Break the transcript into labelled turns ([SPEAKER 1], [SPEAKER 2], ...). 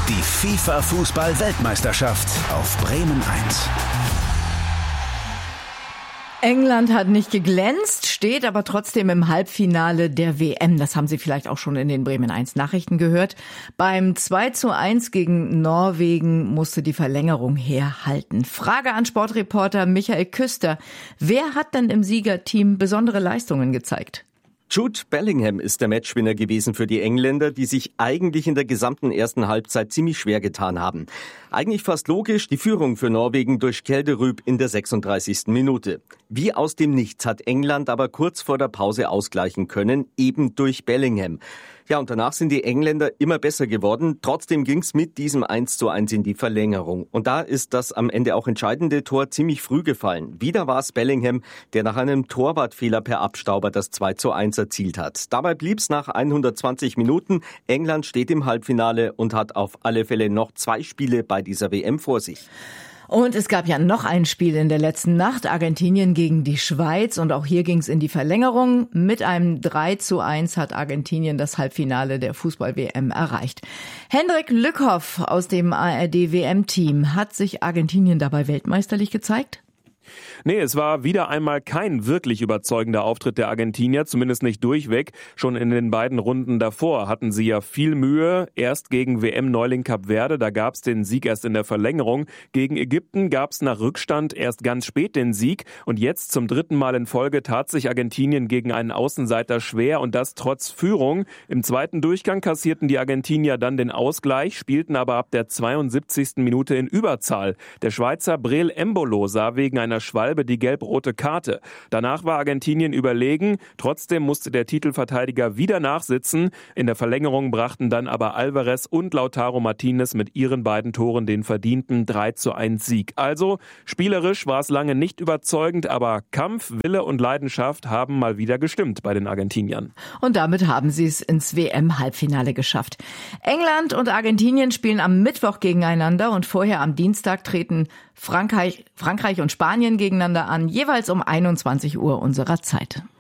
[SPEAKER 1] Die FIFA-Fußball-Weltmeisterschaft auf Bremen 1.
[SPEAKER 2] England hat nicht geglänzt, steht aber trotzdem im Halbfinale der WM. Das haben Sie vielleicht auch schon in den Bremen 1 Nachrichten gehört. Beim 2:1 gegen Norwegen musste die Verlängerung herhalten. Frage an Sportreporter Michael Küster. Wer hat denn im Siegerteam besondere Leistungen gezeigt?
[SPEAKER 3] Jude Bellingham ist der Matchwinner gewesen für die Engländer, die sich eigentlich in der gesamten ersten Halbzeit ziemlich schwer getan haben. Eigentlich fast logisch, die Führung für Norwegen durch Kjelderud in der 36. Minute. Wie aus dem Nichts hat England aber kurz vor der Pause ausgleichen können, eben durch Bellingham. Ja, und danach sind die Engländer immer besser geworden. Trotzdem ging's mit diesem 1:1 in die Verlängerung. Und da ist das am Ende auch entscheidende Tor ziemlich früh gefallen. Wieder war es Bellingham, der nach einem Torwartfehler per Abstauber das 2:1 erzielt hat. Dabei blieb's nach 120 Minuten. England steht im Halbfinale und hat auf alle Fälle noch 2 Spiele bei dieser WM vor sich.
[SPEAKER 2] Und es gab ja noch ein Spiel in der letzten Nacht, Argentinien gegen die Schweiz. Und auch hier ging es in die Verlängerung. Mit einem 3:1 hat Argentinien das Halbfinale der Fußball-WM erreicht. Hendrik Lückhoff aus dem ARD-WM-Team. Hat sich Argentinien dabei weltmeisterlich gezeigt?
[SPEAKER 4] Nee, es war wieder einmal kein wirklich überzeugender Auftritt der Argentinier, zumindest nicht durchweg. Schon in den beiden Runden davor hatten sie ja viel Mühe. Erst gegen WM-Neuling Kap Verde, da gab's den Sieg erst in der Verlängerung. Gegen Ägypten gab's nach Rückstand erst ganz spät den Sieg. Und jetzt zum 3. Mal in Folge tat sich Argentinien gegen einen Außenseiter schwer und das trotz Führung. Im zweiten Durchgang kassierten die Argentinier dann den Ausgleich, spielten aber ab der 72. Minute in Überzahl. Der Schweizer Breel Embolo sah wegen einer Schwalbe die gelb-rote Karte. Danach war Argentinien überlegen. Trotzdem musste der Titelverteidiger wieder nachsitzen. In der Verlängerung brachten dann aber Alvarez und Lautaro Martinez mit ihren beiden Toren den verdienten 3:1 Sieg. Also spielerisch war es lange nicht überzeugend, aber Kampf, Wille und Leidenschaft haben mal wieder gestimmt bei den Argentiniern.
[SPEAKER 2] Und damit haben sie es ins WM-Halbfinale geschafft. England und Argentinien spielen am Mittwoch gegeneinander und vorher am Dienstag treten Frankreich und Spanien gegeneinander an, jeweils um 21 Uhr unserer Zeit.